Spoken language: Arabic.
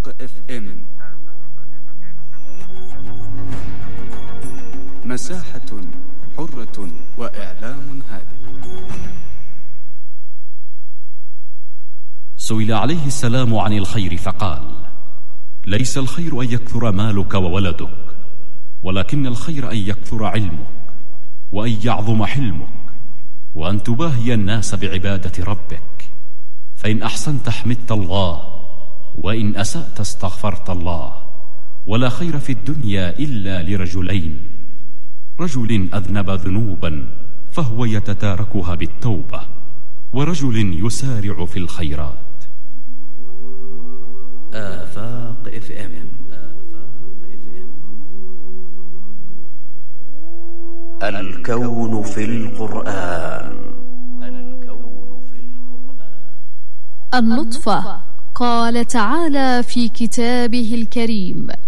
FM مساحة حرة وإعلام هادف. سئل عليه السلام عن الخير فقال: ليس الخير أن يكثر مالك وولدك، ولكن الخير أن يكثر علمك، وأن يعظم حلمك، وأن تباهي الناس بعبادة ربك. فإن أحسنت حمدت الله، وإن أسأت استغفرت الله. ولا خير في الدنيا إلا لرجلين: رجل أذنب ذنوبا فهو يتتاركها بالتوبة، ورجل يسارع في الخيرات. آفاق FM. الكون في القرآن. النطفة. قال تعالى في كتابه الكريم: